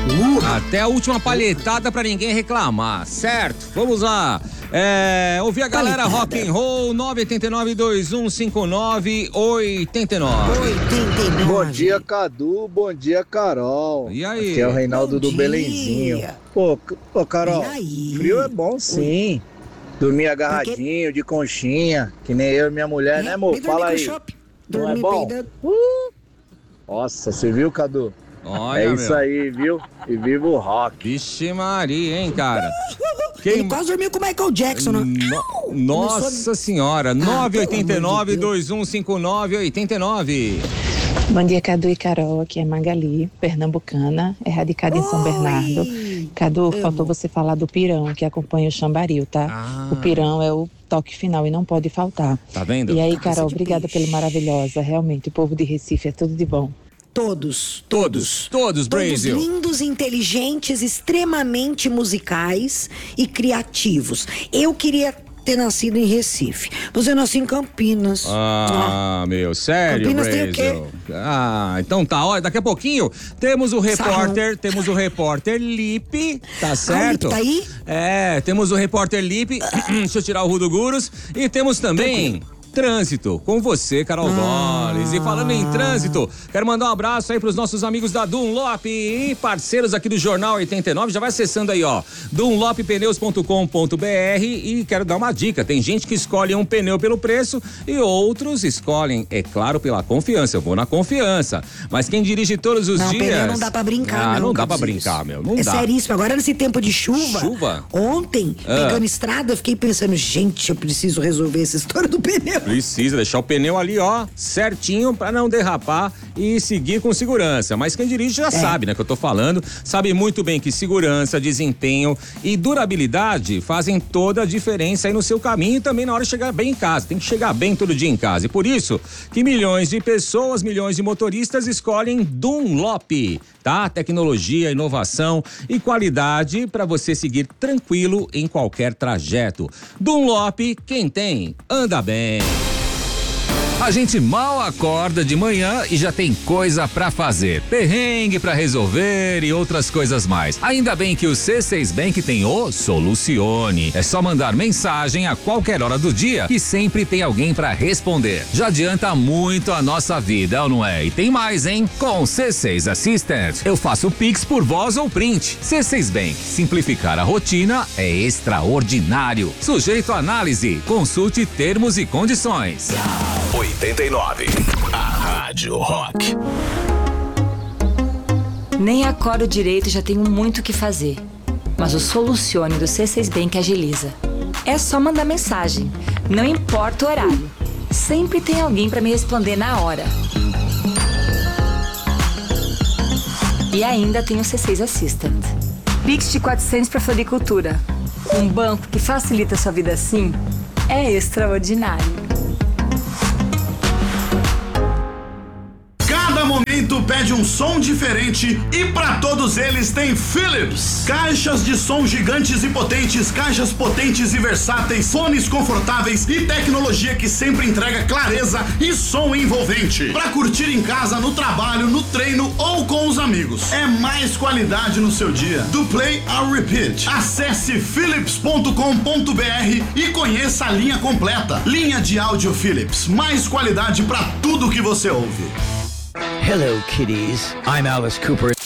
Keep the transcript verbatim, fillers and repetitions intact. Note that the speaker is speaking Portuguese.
Uh. Até a última palhetada pra ninguém reclamar, certo? Vamos lá. É, ouvir a galera Rock and Roll nove oito nove, dois um cinco nove, oito nove. Bom dia, Cadu. Bom dia, Carol. E aí? Aqui é o Reinaldo Bom do dia. Belenzinho. Pô, pô, Carol, E aí? frio é bom sim. Dormir agarradinho, de conchinha, que nem eu e minha mulher, né, amor? Vem dormir Fala com aí. chopp. Não é Dormir bom? peidando. Uh! Nossa, você viu, Cadu? Olha, é isso meu. aí, viu? E viva o rock. Vixe Maria, hein, cara? Ele quase dormiu com o Michael Jackson, né? No... Nossa senhora, nove oito nove, dois um cinco nove, oito nove. Bom dia, Cadu e Carol, aqui é Magali, pernambucana, é radicada em São Oi. Bernardo. Cadu, Amo. faltou você falar do pirão, que acompanha o Chambaril, tá? Ah. O pirão é o toque final e não pode faltar. Tá vendo? E aí, Cabeça Carol, de obrigada peixe. pelo maravilhosa, realmente, o povo de Recife é tudo de bom. Todos. Todos, todos, Todos Brasil. lindos, inteligentes, extremamente musicais e criativos. Eu queria ter nascido em Recife. Você nasceu em Campinas. Ah, meu, sério, Campinas tem o Brasil. Ah, então tá, olha, daqui a pouquinho temos o repórter, temos o repórter Lipe, tá certo? Lipe tá aí? É, temos o repórter Lipe, deixa eu tirar o Rudo Guros, e temos também... Trânsito, com você, Carol Ah. Goles. E falando em trânsito, quero mandar um abraço aí pros nossos amigos da Dunlop e parceiros aqui do Jornal oitenta e nove. Já vai acessando aí, ó, dunlop pneus ponto com ponto b r e quero dar uma dica. Tem gente que escolhe um pneu pelo preço e outros escolhem, é claro, pela confiança. Eu vou na confiança. Mas quem dirige todos os Não, dias... pneu não dá pra brincar, Ah, não. não dá pra Cabuzes. brincar, meu. Não é dá. seríssimo. Agora nesse tempo de chuva. Chuva? Ontem, Ah. pegando estrada, eu fiquei pensando, gente, eu preciso resolver essa história do pneu. Precisa deixar o pneu ali, ó, certinho pra não derrapar e seguir com segurança. Mas quem dirige já É. sabe, né, que eu tô falando, sabe muito bem que segurança, desempenho e durabilidade fazem toda a diferença aí no seu caminho e também na hora de chegar bem em casa. Tem que chegar bem todo dia em casa. E por isso que milhões de pessoas, milhões de motoristas escolhem Dunlop, tá? Tecnologia, inovação e qualidade para você seguir tranquilo em qualquer trajeto. Dunlop, quem tem, anda bem. A gente mal acorda de manhã e já tem coisa pra fazer, perrengue pra resolver e outras coisas mais. Ainda bem que o C seis Bank tem o Solucione. É só mandar mensagem a qualquer hora do dia que sempre tem alguém pra responder. Já adianta muito a nossa vida, ou não é? E tem mais, hein? Com o C seis Assistant, eu faço Pix por voz ou print. C seis Bank, simplificar a rotina é extraordinário. Sujeito à análise, consulte termos e condições. oitenta e nove, a Rádio Rock. Nem acordo direito e já tenho muito o que fazer. Mas o Solucione do C seis Bank agiliza. É só mandar mensagem, não importa o horário. Sempre tem alguém para me responder na hora. E ainda tem o C seis Assistant. Pix de quatrocentos para floricultura. Um banco que facilita a sua vida assim é extraordinário. Cada momento pede um som diferente e pra todos eles tem Philips. Caixas de som gigantes e potentes, caixas potentes e versáteis, fones confortáveis e tecnologia que sempre entrega clareza e som envolvente. Pra curtir em casa, no trabalho, no treino ou com os amigos. É mais qualidade no seu dia. Do play ao repeat. Acesse philips ponto com ponto b r e conheça a linha completa. Linha de áudio Philips. Mais qualidade pra tudo que você ouve. Hello, kitties. I'm Alice Cooper.